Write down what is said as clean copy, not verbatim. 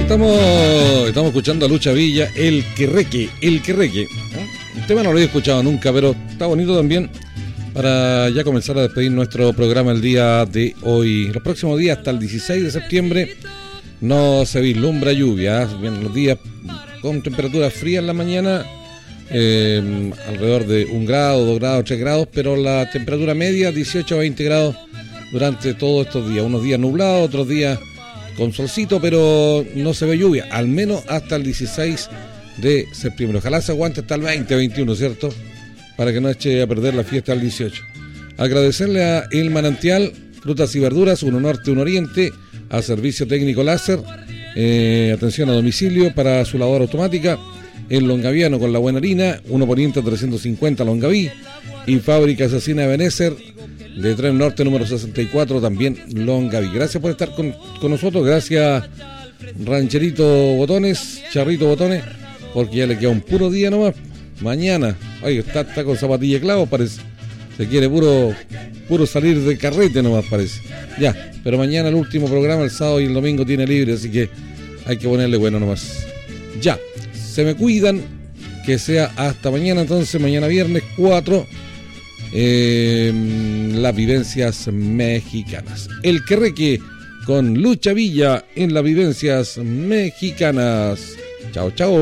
Estamos escuchando a Lucha Villa, el Querreque. El tema no lo había escuchado nunca, pero está bonito también para ya comenzar a despedir nuestro programa el día de hoy. Los próximos días, hasta el 16 de septiembre, no se vislumbra lluvia. Bien, los días con temperaturas frías en la mañana, alrededor de 1 grado, 2 grados, 3 grados, pero la temperatura media 18 a 20 grados durante todos estos días. Unos días nublados, otros días con solcito, pero no se ve lluvia, al menos hasta el 16 de septiembre. Ojalá se aguante hasta el 20, 21, ¿cierto? Para que no eche a perder la fiesta del 18. Agradecerle a El Manantial, frutas y verduras, 1 norte, 1 oriente, a servicio técnico láser, atención a domicilio para su lavadora automática, el Longaviano con la buena harina, 1 poniente 350 Longaví, y Fábrica Asesina de Benécer, de Tren Norte número 64, también Longaví. Gracias por estar con nosotros, gracias Rancherito Botones, Charrito Botones, porque ya le queda un puro día nomás. Mañana, oye, está con zapatilla de clavo, parece. Se quiere puro salir de carrete nomás, parece. Ya, pero mañana el último programa, el sábado y el domingo tiene libre, así que hay que ponerle bueno nomás. Ya, se me cuidan, que sea hasta mañana entonces, mañana viernes 4, las vivencias mexicanas. El Querreque con Lucha Villa en las vivencias mexicanas. Chao, chao.